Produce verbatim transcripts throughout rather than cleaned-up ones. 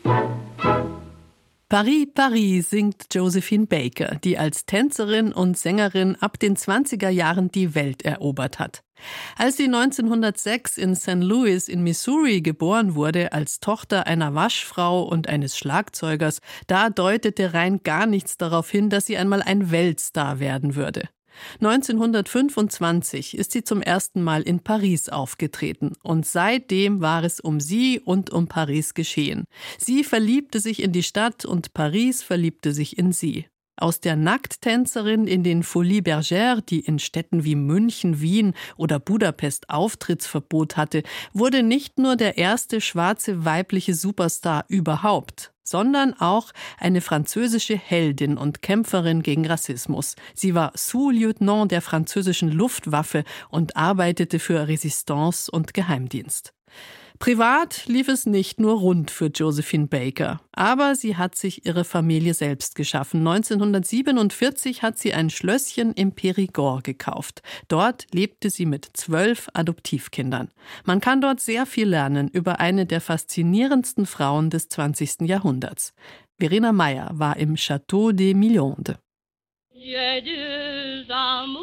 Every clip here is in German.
Paris, Paris singt Josephine Baker, die als Tänzerin und Sängerin ab den zwanziger Jahren die Welt erobert hat. Als sie neunzehnhundertsechs in Saint Louis in Missouri geboren wurde, als Tochter einer Waschfrau und eines Schlagzeugers, da deutete rein gar nichts darauf hin, dass sie einmal ein Weltstar werden würde. neunzehnhundertfünfundzwanzig ist sie zum ersten Mal in Paris aufgetreten und seitdem war es um sie und um Paris geschehen. Sie verliebte sich in die Stadt und Paris verliebte sich in sie. Aus der Nackttänzerin in den Folies Bergère, die in Städten wie München, Wien oder Budapest Auftrittsverbot hatte, wurde nicht nur der erste schwarze weibliche Superstar überhaupt, sondern auch eine französische Heldin und Kämpferin gegen Rassismus. Sie war Sous-Lieutenant der französischen Luftwaffe und arbeitete für Resistance und Geheimdienst. Privat lief es nicht nur rund für Josephine Baker, aber sie hat sich ihre Familie selbst geschaffen. neunzehnhundertsiebenundvierzig hat sie ein Schlösschen im Périgord gekauft. Dort lebte sie mit zwölf Adoptivkindern. Man kann dort sehr viel lernen über eine der faszinierendsten Frauen des zwanzigsten Jahrhunderts. Verena Meyer war im Château des Milondes. J'ai deux amours.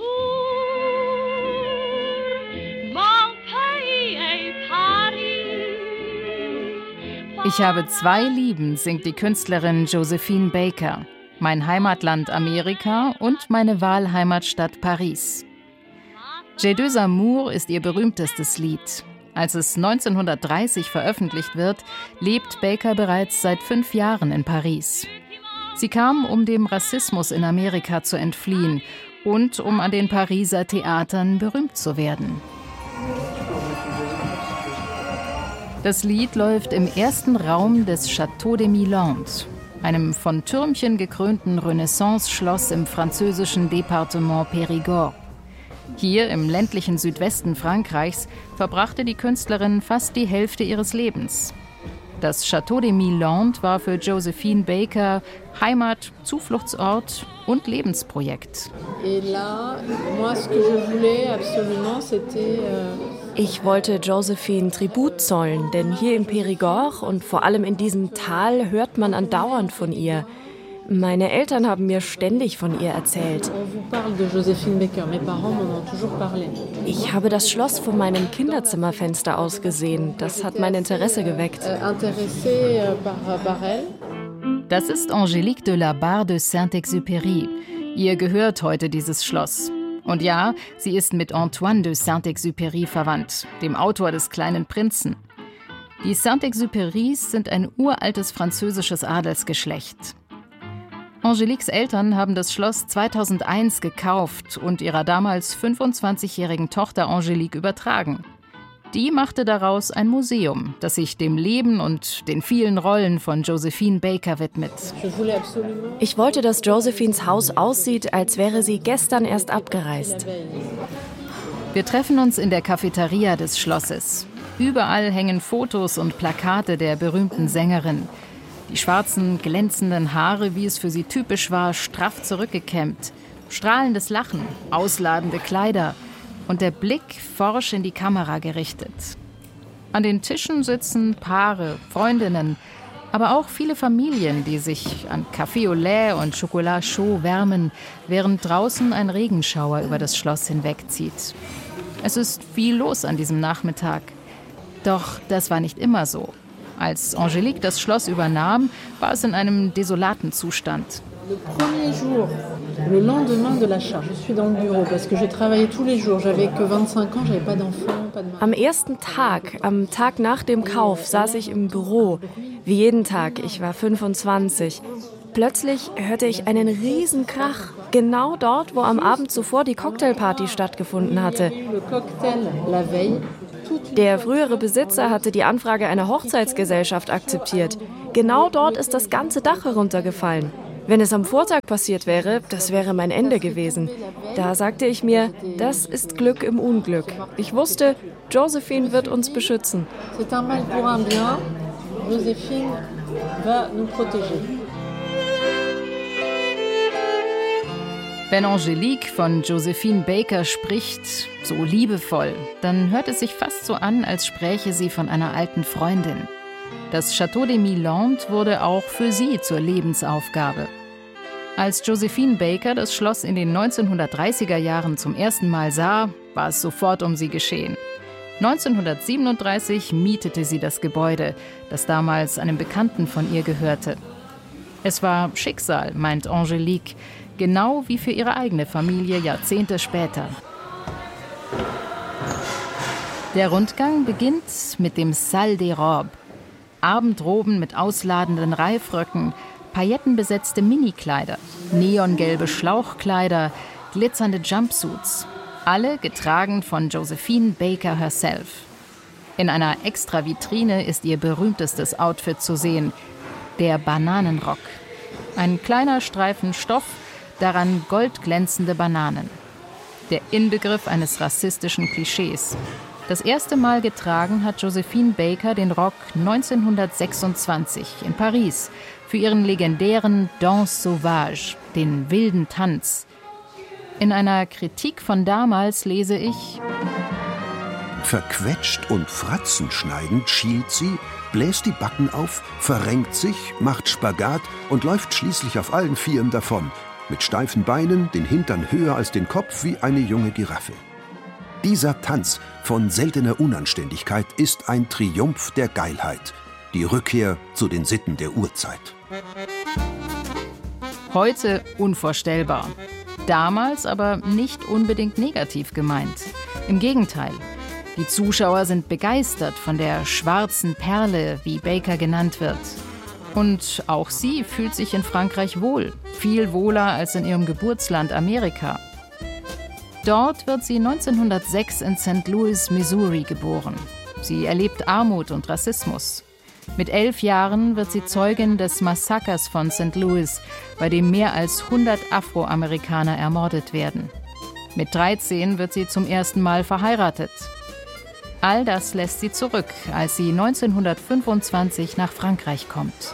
Ich habe zwei Lieben, singt die Künstlerin Josephine Baker. Mein Heimatland Amerika und meine Wahlheimatstadt Paris. J'ai deux amours ist ihr berühmtestes Lied. Als es neunzehnhundertdreißig veröffentlicht wird, lebt Baker bereits seit fünf Jahren in Paris. Sie kam, um dem Rassismus in Amerika zu entfliehen und um an den Pariser Theatern berühmt zu werden. Das Lied läuft im ersten Raum des Château des Milondes, einem von Türmchen gekrönten Renaissance-Schloss im französischen Departement Périgord. Hier im ländlichen Südwesten Frankreichs verbrachte die Künstlerin fast die Hälfte ihres Lebens. Das Château des Milondes war für Josephine Baker Heimat, Zufluchtsort und Lebensprojekt. Ich wollte Josephine Tribut zollen, denn hier im Périgord und vor allem in diesem Tal hört man andauernd von ihr. Meine Eltern haben mir ständig von ihr erzählt. Ich habe das Schloss von meinem Kinderzimmerfenster aus gesehen. Das hat mein Interesse geweckt. Das ist Angélique de la Barre de Saint-Exupéry. Ihr gehört heute dieses Schloss. Und ja, sie ist mit Antoine de Saint-Exupéry verwandt, dem Autor des Kleinen Prinzen. Die Saint-Exupérys sind ein uraltes französisches Adelsgeschlecht. Angéliques Eltern haben das Schloss zweitausendeins gekauft und ihrer damals fünfundzwanzigjährigen Tochter Angélique übertragen. Die machte daraus ein Museum, das sich dem Leben und den vielen Rollen von Josephine Baker widmet. Ich wollte, dass Josephines Haus aussieht, als wäre sie gestern erst abgereist. Wir treffen uns in der Cafeteria des Schlosses. Überall hängen Fotos und Plakate der berühmten Sängerin. Die schwarzen, glänzenden Haare, wie es für sie typisch war, straff zurückgekämmt. Strahlendes Lachen, ausladende Kleider und der Blick forsch in die Kamera gerichtet. An den Tischen sitzen Paare, Freundinnen, aber auch viele Familien, die sich an Café au lait und Chocolat chaud wärmen, während draußen ein Regenschauer über das Schloss hinwegzieht. Es ist viel los an diesem Nachmittag. Doch das war nicht immer so. Als Angélique das Schloss übernahm, war es in einem desolaten Zustand. Le premier jour, le lendemain de l'achat, je suis dans le bureau parce que je travaillais tous les jours. J'avais que vingt-cinq ans, j'avais pas d'enfant, pas de mari. Am ersten Tag, am Tag nach dem Kauf, saß ich im Büro. Wie jeden Tag, ich war fünfundzwanzig. Plötzlich hörte ich einen riesen Krach. Genau dort, wo am Abend zuvor die Cocktailparty stattgefunden hatte. Der frühere Besitzer hatte die Anfrage einer Hochzeitsgesellschaft akzeptiert. Genau dort ist das ganze Dach heruntergefallen. Wenn es am Vortag passiert wäre, das wäre mein Ende gewesen. Da sagte ich mir, das ist Glück im Unglück. Ich wusste, Josephine wird uns beschützen. C'est un mal pour un bien. Josephine va nous protéger. Wenn Angélique von Josephine Baker spricht, so liebevoll, dann hört es sich fast so an, als spräche sie von einer alten Freundin. Das Château des Mille Landes wurde auch für sie zur Lebensaufgabe. Als Josephine Baker das Schloss in den neunzehnhundertdreißiger Jahren zum ersten Mal sah, war es sofort um sie geschehen. neunzehnhundertsiebenunddreißig mietete sie das Gebäude, das damals einem Bekannten von ihr gehörte. Es war Schicksal, meint Angélique, genau wie für ihre eigene Familie Jahrzehnte später. Der Rundgang beginnt mit dem Salle des Robes. Abendroben mit ausladenden Reifröcken, paillettenbesetzte Minikleider, neongelbe Schlauchkleider, glitzernde Jumpsuits. Alle getragen von Josephine Baker herself. In einer Extra-Vitrine ist ihr berühmtestes Outfit zu sehen, der Bananenrock. Ein kleiner Streifen Stoff, daran goldglänzende Bananen. Der Inbegriff eines rassistischen Klischees. Das erste Mal getragen hat Josephine Baker den Rock neunzehnhundertsechsundzwanzig in Paris für ihren legendären Danse Sauvage, den wilden Tanz. In einer Kritik von damals lese ich: Verquetscht und fratzenschneidend schielt sie, bläst die Backen auf, verrenkt sich, macht Spagat und läuft schließlich auf allen Vieren davon, mit steifen Beinen, den Hintern höher als den Kopf wie eine junge Giraffe. Dieser Tanz von seltener Unanständigkeit ist ein Triumph der Geilheit, die Rückkehr zu den Sitten der Urzeit. Heute unvorstellbar. Damals aber nicht unbedingt negativ gemeint. Im Gegenteil. Die Zuschauer sind begeistert von der schwarzen Perle, wie Baker genannt wird. Und auch sie fühlt sich in Frankreich wohl. Viel wohler als in ihrem Geburtsland Amerika. Dort wird sie neunzehnhundertsechs in Saint Louis, Missouri, geboren. Sie erlebt Armut und Rassismus. Mit elf Jahren wird sie Zeugin des Massakers von Saint Louis, bei dem mehr als hundert Afroamerikaner ermordet werden. Mit dreizehn wird sie zum ersten Mal verheiratet. All das lässt sie zurück, als sie neunzehnhundertfünfundzwanzig nach Frankreich kommt.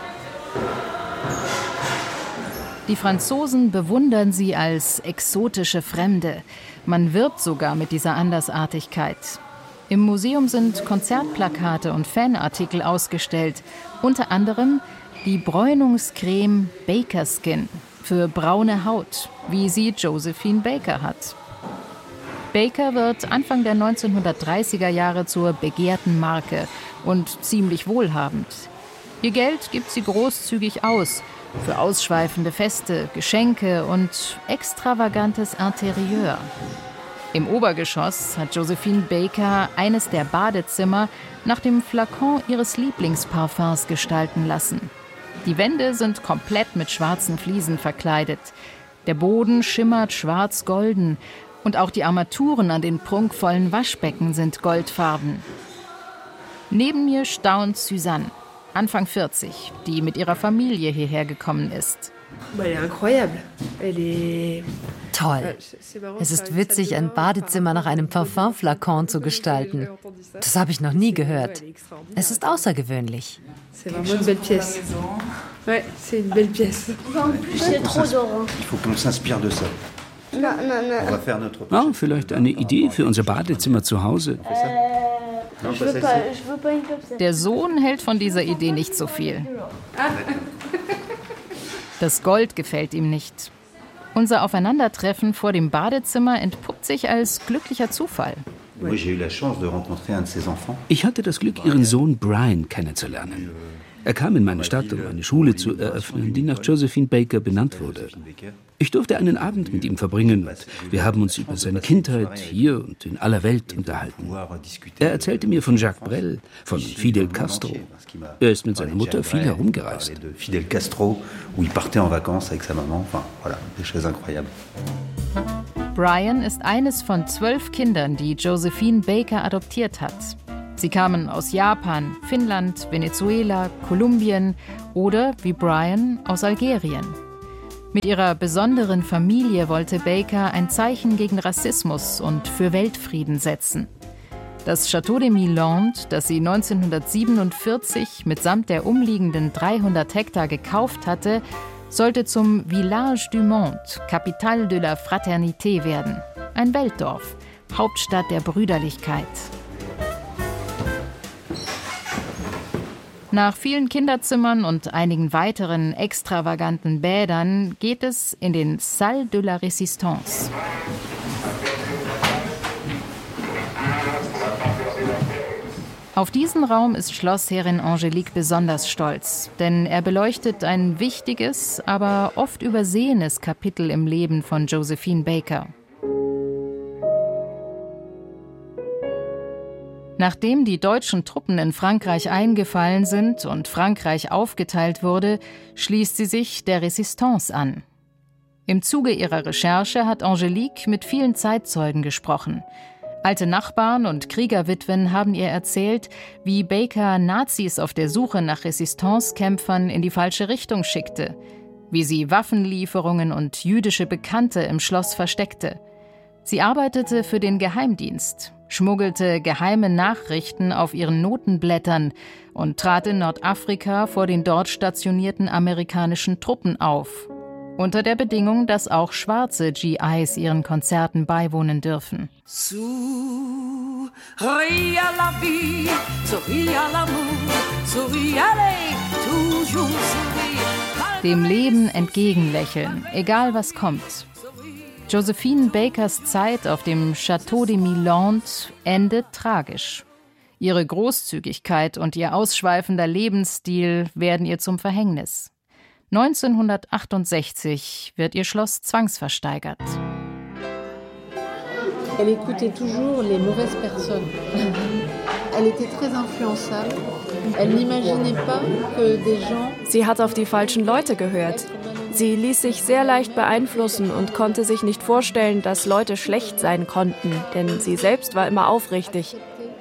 Die Franzosen bewundern sie als exotische Fremde. Man wirbt sogar mit dieser Andersartigkeit. Im Museum sind Konzertplakate und Fanartikel ausgestellt, unter anderem die Bräunungscreme Baker Skin für braune Haut, wie sie Josephine Baker hat. Baker wird Anfang der neunzehnhundertdreißiger Jahre zur begehrten Marke und ziemlich wohlhabend. Ihr Geld gibt sie großzügig aus für ausschweifende Feste, Geschenke und extravagantes Interieur. Im Obergeschoss hat Josephine Baker eines der Badezimmer nach dem Flakon ihres Lieblingsparfums gestalten lassen. Die Wände sind komplett mit schwarzen Fliesen verkleidet. Der Boden schimmert schwarz-golden und auch die Armaturen an den prunkvollen Waschbecken sind goldfarben. Neben mir staunt Suzanne, Anfang vierzig, die mit ihrer Familie hierher gekommen ist. Toll. Es ist witzig, ein Badezimmer nach einem Parfumflakon zu gestalten. Das habe ich noch nie gehört. Es ist außergewöhnlich. Ah, vielleicht eine Idee für unser Badezimmer zu Hause. Der Sohn hält von dieser Idee nicht so viel. Das Gold gefällt ihm nicht. Unser Aufeinandertreffen vor dem Badezimmer entpuppt sich als glücklicher Zufall. Ich hatte das Glück, Ihren Sohn Brian kennenzulernen. Er kam in meine Stadt, um eine Schule zu eröffnen, die nach Josephine Baker benannt wurde. Ich durfte einen Abend mit ihm verbringen und wir haben uns über seine Kindheit hier und in aller Welt unterhalten. Er erzählte mir von Jacques Brel, von Fidel Castro. Er ist mit seiner Mutter viel herumgereist. Brian ist eines von zwölf Kindern, die Josephine Baker adoptiert hat. Sie kamen aus Japan, Finnland, Venezuela, Kolumbien oder, wie Brian, aus Algerien. Mit ihrer besonderen Familie wollte Baker ein Zeichen gegen Rassismus und für Weltfrieden setzen. Das Château des Mille Landes, das sie neunzehnhundertsiebenundvierzig mitsamt der umliegenden dreihundert Hektar gekauft hatte, sollte zum Village du Monde, Capitale de la Fraternité werden. Ein Weltdorf, Hauptstadt der Brüderlichkeit. Nach vielen Kinderzimmern und einigen weiteren extravaganten Bädern geht es in den Salle de la Résistance. Auf diesen Raum ist Schlossherrin Angélique besonders stolz, denn er beleuchtet ein wichtiges, aber oft übersehenes Kapitel im Leben von Josephine Baker. Nachdem die deutschen Truppen in Frankreich eingefallen sind und Frankreich aufgeteilt wurde, schließt sie sich der Résistance an. Im Zuge ihrer Recherche hat Angélique mit vielen Zeitzeugen gesprochen. Alte Nachbarn und Kriegerwitwen haben ihr erzählt, wie Baker Nazis auf der Suche nach Résistance-Kämpfern in die falsche Richtung schickte, wie sie Waffenlieferungen und jüdische Bekannte im Schloss versteckte. Sie arbeitete für den Geheimdienst, schmuggelte geheime Nachrichten auf ihren Notenblättern und trat in Nordafrika vor den dort stationierten amerikanischen Truppen auf, unter der Bedingung, dass auch schwarze G Is ihren Konzerten beiwohnen dürfen. Dem Leben entgegenlächeln, egal was kommt. Josephine Bakers Zeit auf dem Château de Milande endet tragisch. Ihre Großzügigkeit und ihr ausschweifender Lebensstil werden ihr zum Verhängnis. neunzehnhundertachtundsechzig wird ihr Schloss zwangsversteigert. Elle écoutait toujours les mauvaises personnes. Elle était très influençable. Elle n'imaginait pas que des gens. Sie hat auf die falschen Leute gehört. Sie ließ sich sehr leicht beeinflussen und konnte sich nicht vorstellen, dass Leute schlecht sein konnten, denn sie selbst war immer aufrichtig.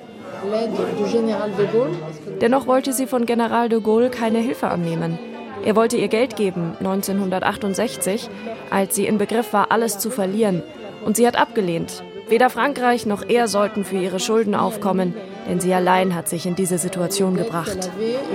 Dennoch wollte sie von General de Gaulle keine Hilfe annehmen. Er wollte ihr Geld geben, neunzehnhundertachtundsechzig, als sie in Begriff war, alles zu verlieren. Und sie hat abgelehnt. Weder Frankreich noch er sollten für ihre Schulden aufkommen, denn sie allein hat sich in diese Situation gebracht.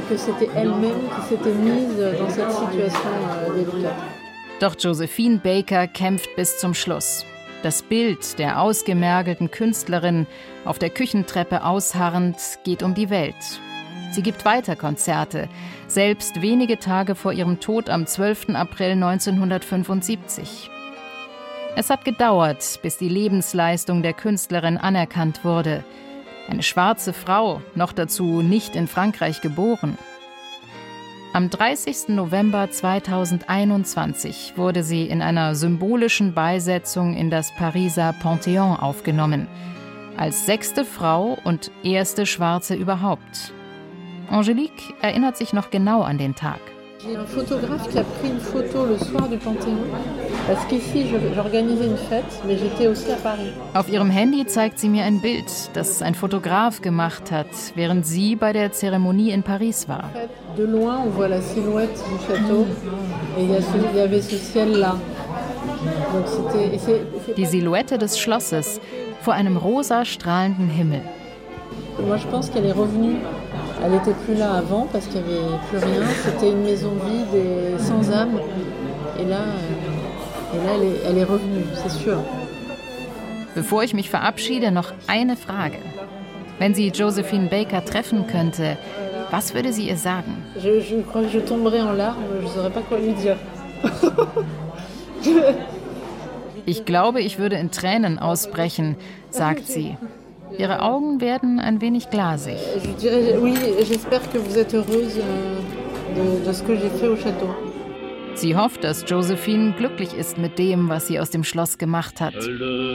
Doch Josephine Baker kämpft bis zum Schluss. Das Bild der ausgemergelten Künstlerin, auf der Küchentreppe ausharrend, geht um die Welt. Sie gibt weiter Konzerte, selbst wenige Tage vor ihrem Tod am zwölften April neunzehnhundertfünfundsiebzig. Es hat gedauert, bis die Lebensleistung der Künstlerin anerkannt wurde. Eine schwarze Frau, noch dazu nicht in Frankreich geboren. Am dreißigsten November zweitausendeinundzwanzig wurde sie in einer symbolischen Beisetzung in das Pariser Panthéon aufgenommen. Als sechste Frau und erste Schwarze überhaupt. Angélique erinnert sich noch genau an den Tag. J'ai un photographe qui a pris une photo le soir du Panthéon, parce qu'ici j'organisais une fête, mais j'étais aussi à Paris. Auf ihrem Handy zeigt sie mir ein Bild, das ein Fotograf gemacht hat, während sie bei der Zeremonie in Paris war. De loin, on voit la silhouette du château, et il y avait ce ciel-là. Donc c'était, c'est, Die Silhouette des Schlosses vor einem rosa strahlenden Himmel. Moi, je pense qu'elle est revenue. Elle n'était plus là avant parce qu'il n'y avait plus rien. C'était une maison vide et sans âme. Et là, et là elle, est, elle est revenue, c'est sûr. Bevor ich mich verabschiede, noch eine Frage. Wenn sie Josephine Baker treffen könnte, was würde sie ihr sagen? Je, je crois que je tomberais en larmes. Je ne saurais pas quoi lui dire. Ich glaube, ich würde in Tränen ausbrechen, sagt sie. Ihre Augen werden ein wenig glasig. Je dirais, oui, j'espère que vous êtes heureuse de, de ce que j'ai fait au château. Sie hofft, dass Josephine glücklich ist mit dem, was sie aus dem Schloss gemacht hat.